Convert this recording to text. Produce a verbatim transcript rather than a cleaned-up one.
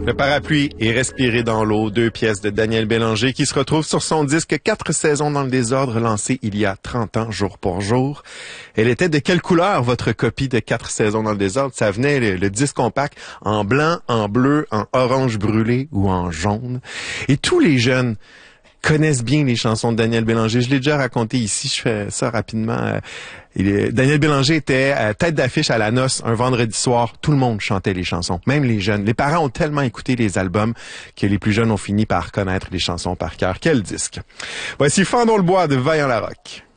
Le parapluie et Respirer dans l'eau, deux pièces de Daniel Bélanger qui se retrouvent sur son disque Quatre saisons dans le désordre, lancé il y a trente ans, jour pour jour. Elle était de quelle couleur, votre copie de Quatre saisons dans le désordre? Ça venait, le, le disque compact, en blanc, en bleu, en orange brûlé ou en jaune. Et tous les jeunes connaissent bien les chansons de Daniel Bélanger. Je l'ai déjà raconté ici, je fais ça rapidement. Il est, Daniel Bélanger était euh, tête d'affiche à la noce un vendredi soir. Tout le monde chantait les chansons, même les jeunes. Les parents ont tellement écouté les albums que les plus jeunes ont fini par connaître les chansons par cœur. Quel disque! Voici Fendons le bois de Vaillant Larocque.